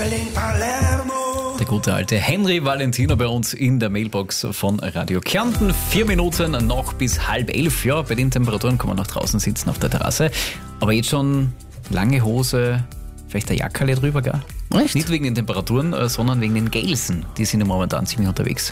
Der gute alte Henry Valentino bei uns in der Mailbox von Radio Kärnten. 4 Minuten noch bis 10:30. Ja, bei den Temperaturen kann man noch draußen sitzen auf der Terrasse. Aber jetzt schon lange Hose, vielleicht eine Jackerle drüber, gell? Echt? Nicht wegen den Temperaturen, sondern wegen den Gelsen. Die sind ja momentan ziemlich unterwegs.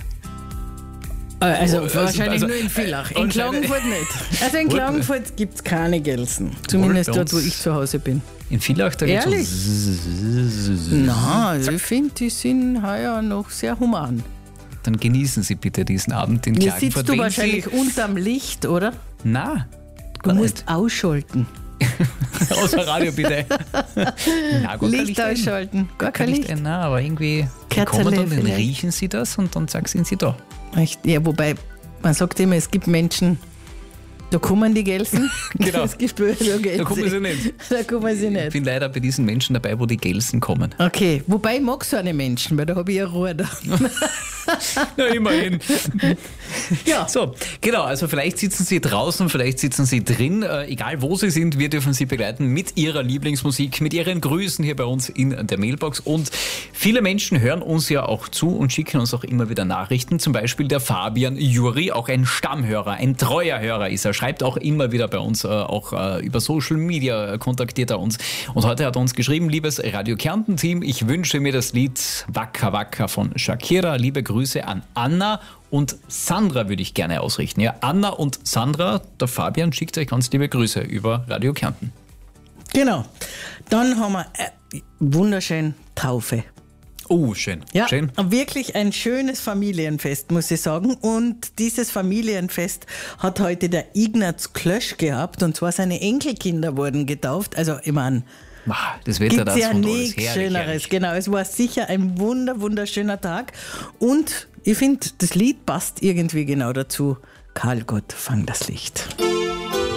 Also wahrscheinlich nur in Villach. In Klagenfurt nicht. Also in Klagenfurt gibt es keine Gelsen. Zumindest dort, wo ich zu Hause bin. In Villach, da geht's Ehrlich? um. Na, also ich finde, die sind heuer noch sehr human. Dann genießen Sie bitte diesen Abend in Hier Klagenfurt. sitzt du Wenn wahrscheinlich Sie... unterm Licht, oder? Na, Du musst ausschalten. außer Radio bitte. Na, gar Licht kein ausschalten. Gar kein Licht. Na, aber irgendwie Kerzerle kommen dann, dann vielleicht. riechen Sie das und dann sind Sie da. Echt? Ja, wobei, man sagt immer, es gibt Menschen, da kommen die Gelsen. Genau. Es gibt welche, Da kommen Sie nicht. Da kommen sie Ich nicht. bin leider bei diesen Menschen dabei, wo die Gelsen kommen. Okay, wobei ich mag so eine Menschen, weil da habe ich ja Ruhe da. Na, immerhin. Ja. So, genau, also vielleicht sitzen Sie draußen, vielleicht sitzen Sie drin, egal wo Sie sind, wir dürfen Sie begleiten mit Ihrer Lieblingsmusik, mit Ihren Grüßen hier bei uns in der Mailbox. Und viele Menschen hören uns ja auch zu und schicken uns auch immer wieder Nachrichten, zum Beispiel der Fabian Juri, auch ein Stammhörer, ein treuer Hörer ist er, schreibt auch immer wieder bei uns, auch über Social Media kontaktiert er uns. Und heute hat er uns geschrieben, liebes Radio Kärnten-Team, ich wünsche mir das Lied Wacker Wacker von Shakira, liebe Grüße an Anna und Sandra würde ich gerne ausrichten. Ja, Anna und Sandra, der Fabian schickt euch ganz liebe Grüße über Radio Kärnten. Genau. Dann haben wir wunderschön Taufe. Oh, schön. Ja, Schön. wirklich ein schönes Familienfest, muss ich sagen. Und dieses Familienfest hat heute der Ignaz Klösch gehabt. Und zwar seine Enkelkinder wurden getauft. Also, ich meine, Das Wetter, gibt das ja von nichts herrlich, Schöneres. herrlich. Genau, es war sicher ein wunderschöner Tag. Und ich finde, das Lied passt irgendwie genau dazu. Karl Gott, fang das Licht.